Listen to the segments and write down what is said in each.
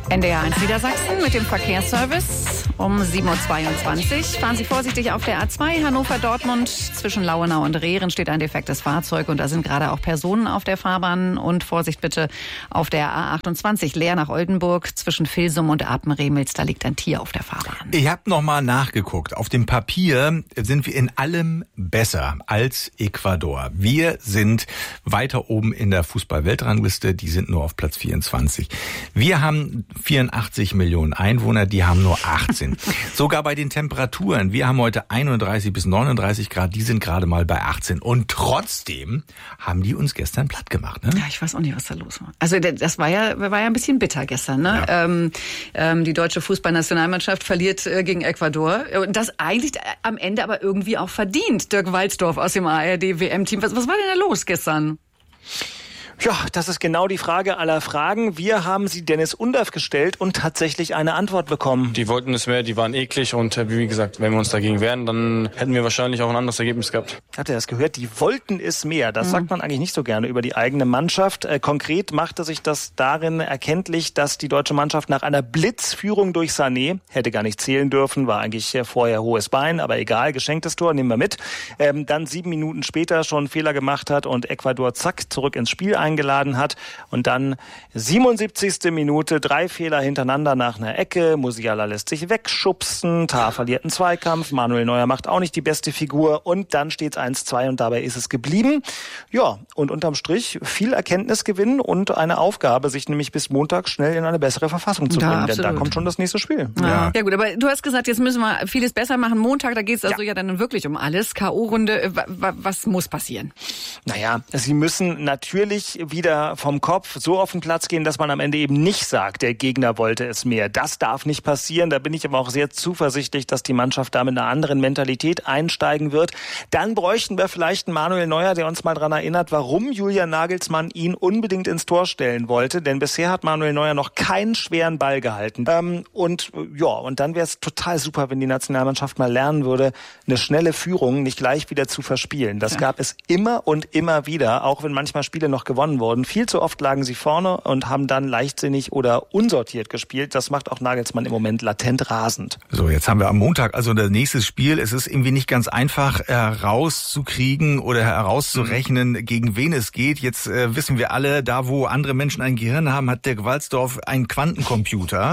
NDR 1 Niedersachsen mit dem Verkehrsservice um 7.22 Uhr. Fahren Sie vorsichtig auf der A2 Hannover-Dortmund. Zwischen Lauenau und Rehren steht ein defektes Fahrzeug und da sind gerade auch Personen auf der Fahrbahn. Und Vorsicht bitte auf der A28 Leer nach Oldenburg. Zwischen Vilsum und Apen-Remels, da liegt ein Tier auf der Fahrbahn. Ich habe nochmal nachgeguckt. Auf dem Papier sind wir in allem besser als Ecuador. Wir sind weiter oben in der Fußball-Weltrangliste. Die sind nur auf Platz 24. Wir haben 84 Millionen Einwohner, die haben nur 18. Sogar bei den Temperaturen, wir haben heute 31 bis 39 Grad, die sind gerade mal bei 18. Und trotzdem haben die uns gestern platt gemacht, ne? Ja, ich weiß auch nicht, was da los war. Also das war ja ein bisschen bitter gestern, ne? Ja. Die deutsche Fußballnationalmannschaft verliert gegen Ecuador. Und das eigentlich am Ende aber irgendwie auch verdient. Dirk Walzdorf aus dem ARD-WM-Team. Was war denn da los gestern? Ja, das ist genau die Frage aller Fragen. Wir haben sie Dennis Undaff gestellt und tatsächlich eine Antwort bekommen. Die wollten es mehr, die waren eklig und wie gesagt, wenn wir uns dagegen wehren, dann hätten wir wahrscheinlich auch ein anderes Ergebnis gehabt. Hat er das gehört? Die wollten es mehr. Das sagt man eigentlich nicht so gerne über die eigene Mannschaft. Konkret machte sich das darin erkenntlich, dass die deutsche Mannschaft nach einer Blitzführung durch Sané, hätte gar nicht zählen dürfen, war eigentlich vorher hohes Bein, aber egal, geschenktes Tor, nehmen wir mit, dann 7 Minuten später schon einen Fehler gemacht hat und Ecuador zack zurück ins Spiel eingeladen hat und dann 77. Minute 3 Fehler hintereinander nach einer Ecke. Musiala lässt sich wegschubsen, Tah verliert einen Zweikampf, Manuel Neuer macht auch nicht die beste Figur und dann steht es 1-2 und dabei ist es geblieben. Ja, und unterm Strich viel Erkenntnisgewinn und eine Aufgabe, sich nämlich bis Montag schnell in eine bessere Verfassung zu bringen, denn da kommt schon das nächste Spiel. Ja gut, aber du hast gesagt, jetzt müssen wir vieles besser machen. Montag, da geht es also ja dann wirklich um alles. K.O.-Runde, was muss passieren? Naja, sie müssen natürlich wieder vom Kopf so auf den Platz gehen, dass man am Ende eben nicht sagt, der Gegner wollte es mehr. Das darf nicht passieren. Da bin ich aber auch sehr zuversichtlich, dass die Mannschaft da mit einer anderen Mentalität einsteigen wird. Dann bräuchten wir vielleicht einen Manuel Neuer, der uns mal daran erinnert, warum Julian Nagelsmann ihn unbedingt ins Tor stellen wollte. Denn bisher hat Manuel Neuer noch keinen schweren Ball gehalten. Und dann wäre es total super, wenn die Nationalmannschaft mal lernen würde, eine schnelle Führung nicht gleich wieder zu verspielen. Das gab es immer und immer wieder, auch wenn manchmal Spiele noch gewonnen wurden. Viel zu oft lagen sie vorne und haben dann leichtsinnig oder unsortiert gespielt. Das macht auch Nagelsmann im Moment latent rasend. So, jetzt haben wir am Montag also das nächste Spiel. Es ist irgendwie nicht ganz einfach herauszukriegen oder herauszurechnen, gegen wen es geht. Jetzt wissen wir alle, da wo andere Menschen ein Gehirn haben, hat Dirk Walzdorf einen Quantencomputer.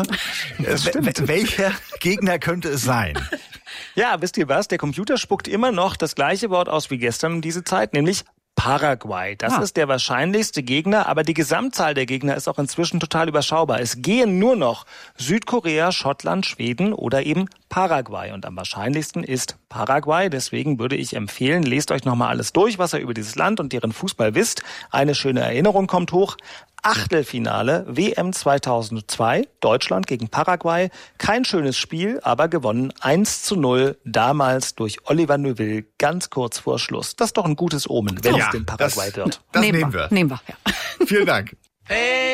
Welcher Gegner könnte es sein? Ja, wisst ihr was? Der Computer spuckt immer noch das gleiche Wort aus wie gestern um diese Zeit, nämlich Paraguay. Das ist der wahrscheinlichste Gegner, aber die Gesamtzahl der Gegner ist auch inzwischen total überschaubar. Es gehen nur noch Südkorea, Schottland, Schweden oder eben Paraguay. Und am wahrscheinlichsten ist Paraguay. Deswegen würde ich empfehlen, lest euch nochmal alles durch, was ihr über dieses Land und deren Fußball wisst. Eine schöne Erinnerung kommt hoch. Achtelfinale WM 2002, Deutschland gegen Paraguay. Kein schönes Spiel, aber gewonnen 1-0, damals durch Oliver Neuville, ganz kurz vor Schluss. Das ist doch ein gutes Omen, wenn es den Paraguay wird. Das nehmen wir. Nehmen wir, ja. Vielen Dank. Hey.